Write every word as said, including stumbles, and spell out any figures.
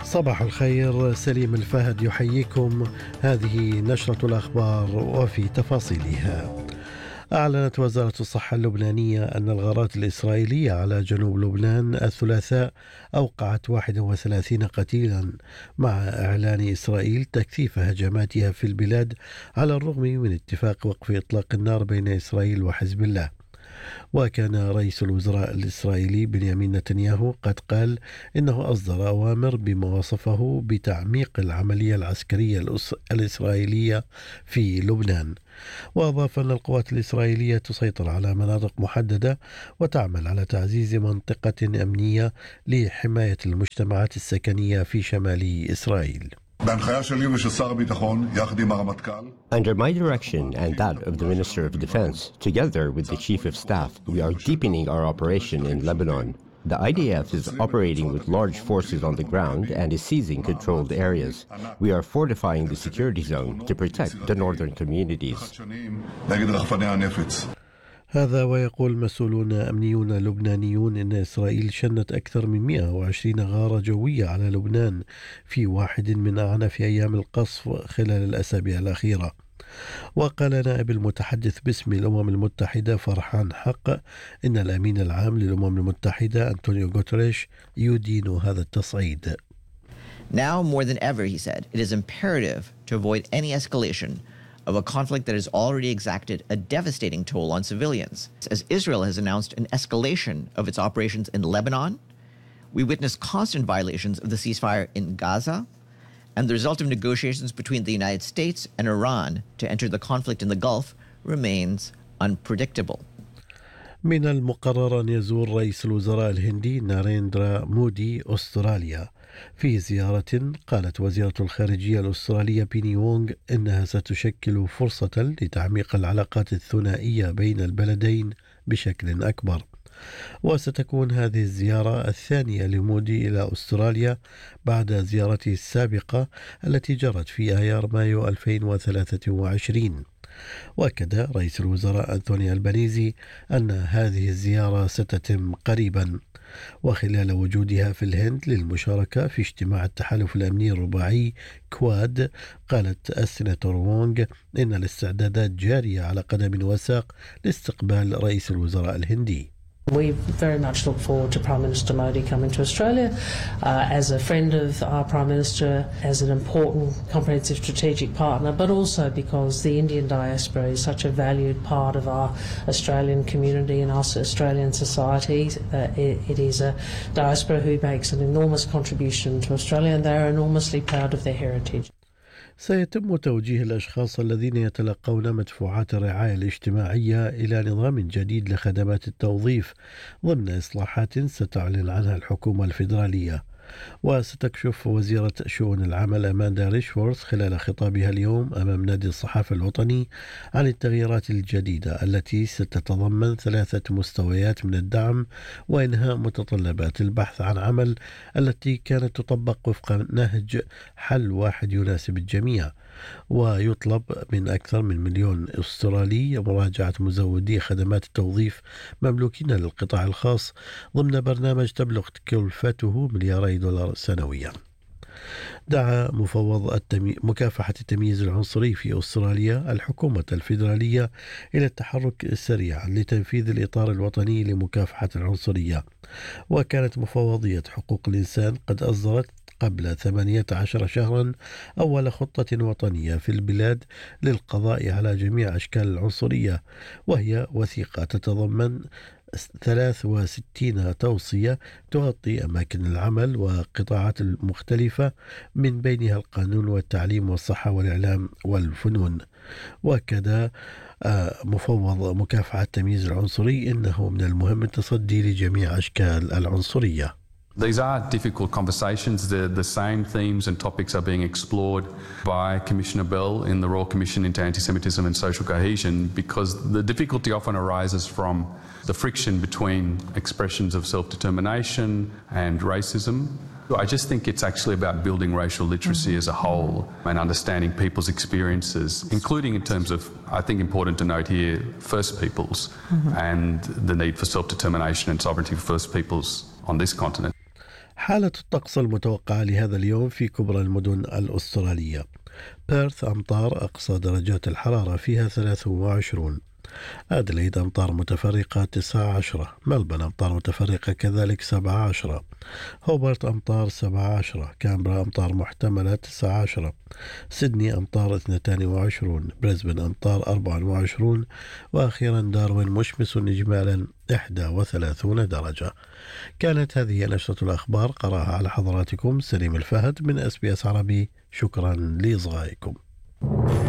صباح الخير، سليم الفهد يحييكم. هذه نشرة الأخبار وفي تفاصيلها. أعلنت وزارة الصحة اللبنانية أن الغارات الإسرائيلية على جنوب لبنان الثلاثاء أوقعت واحد وثلاثين قتيلا، مع إعلان إسرائيل تكثيف هجماتها في البلاد على الرغم من اتفاق وقف إطلاق النار بين إسرائيل وحزب الله. وكان رئيس الوزراء الإسرائيلي بنيامين نتنياهو قد قال إنه أصدر أوامر بما وصفه بتعميق العملية العسكرية الإسرائيلية في لبنان. وأضاف أن القوات الإسرائيلية تسيطر على مناطق محددة وتعمل على تعزيز منطقة أمنية لحماية المجتمعات السكنية في شمال إسرائيل. Under my direction and that of the Minister of Defense, together with the Chief of Staff, we are deepening our operation in Lebanon. The I D F is operating with large forces on the ground and is seizing controlled areas. We are fortifying the security zone to protect the northern communities. هذا ويقول مسؤولون أمنيون لبنانيون إن إسرائيل شنت أكثر من مئة وعشرين غارة جوية على لبنان في واحد من أعنف أيام القصف خلال الأسابيع الأخيرة. وقال نائب المتحدث باسم الأمم المتحدة فرحان حق إن الأمين العام للأمم المتحدة أنطونيو غوتريش يدين هذا التصعيد. Now more than ever, he said, it is imperative to avoid any escalation of a conflict that has already exacted a devastating toll on civilians. As Israel has announced an escalation of its operations in Lebanon, we witness constant violations of the ceasefire in Gaza, and the result of negotiations between the United States and Iran to enter the conflict in the Gulf remains unpredictable. من المقرر أن يزور رئيس الوزراء الهندي ناريندرا مودي أستراليا في زيارة قالت وزيرة الخارجية الأسترالية بيني وونغ إنها ستشكل فرصة لتعميق العلاقات الثنائية بين البلدين بشكل أكبر. وستكون هذه الزيارة الثانية لمودي إلى أستراليا بعد زيارته السابقة التي جرت في آيار مايو ألفين وثلاثة وعشرين. وأكد رئيس الوزراء أنتوني ألبانيزي أن هذه الزيارة ستتم قريبا. وخلال وجودها في الهند للمشاركة في اجتماع التحالف الأمني الرباعي كواد، قالت السيناتور وونغ إن الاستعدادات جارية على قدم وساق لاستقبال رئيس الوزراء الهندي. We very much look forward to Prime Minister Modi coming to Australia uh, as a friend of our Prime Minister, as an important comprehensive strategic partner, but also because the Indian diaspora is such a valued part of our Australian community and our Australian society. Uh, it, it is a diaspora who makes an enormous contribution to Australia, and they are enormously proud of their heritage. سيتم توجيه الأشخاص الذين يتلقون مدفوعات الرعاية الاجتماعية إلى نظام جديد لخدمات التوظيف ضمن إصلاحات ستعلن عنها الحكومة الفيدرالية. وستكشف وزيرة شؤون العمل أماندا ريشورث خلال خطابها اليوم أمام نادي الصحافة الوطني عن التغييرات الجديدة التي ستتضمن ثلاثة مستويات من الدعم وإنهاء متطلبات البحث عن عمل التي كانت تطبق وفق نهج حل واحد يناسب الجميع. ويطلب من أكثر من مليون أسترالي مراجعة مزودي خدمات التوظيف مملوكين للقطاع الخاص ضمن برنامج تبلغ كلفته ملياري دولار سنويا. دعا مفوض التمي... مكافحة التمييز العنصري في أستراليا الحكومة الفيدرالية إلى التحرك سريعا لتنفيذ الإطار الوطني لمكافحة العنصرية. وكانت مفوضية حقوق الإنسان قد أصدرت قبل ثمانية عشر شهرا أول خطة وطنية في البلاد للقضاء على جميع أشكال العنصرية، وهي وثيقة تتضمن ثلاث وستين توصية تغطي أماكن العمل وقطاعات مختلفة من بينها القانون والتعليم والصحة والإعلام والفنون. وكذا مفوض مكافحة التمييز العنصري إنه من المهم التصدي لجميع أشكال العنصرية. These are difficult conversations. The, the same themes and topics are being explored by Commissioner Bell in the Royal Commission into Anti-Semitism and Social Cohesion, because the difficulty often arises from the friction between expressions of self-determination and racism. I just think it's actually about building racial literacy mm-hmm. as a whole and understanding people's experiences, including in terms of, I think important to note here, First Peoples mm-hmm. and the need for self-determination and sovereignty for First Peoples on this continent. حالة الطقس المتوقعة لهذا اليوم في كبرى المدن الأسترالية: بيرث أمطار، أقصى درجات الحرارة فيها ثلاثة وعشرون. أدليد أمطار متفرقة تسعة عشر. ملبن أمطار متفرقة كذلك سبعة عشر. هوبرت أمطار سبعة عشر. كامبرا أمطار محتملة تسعة عشر. سيدني أمطار اثنين وعشرون. بريسبن أمطار أربعة وعشرون. وأخيرا داروين مشمس إجمالا إحدى وثلاثين درجة. كانت هذه نشرة الأخبار، قرأها على حضراتكم سليم الفهد من أس بي أس عربي. شكرا لإصغائكم.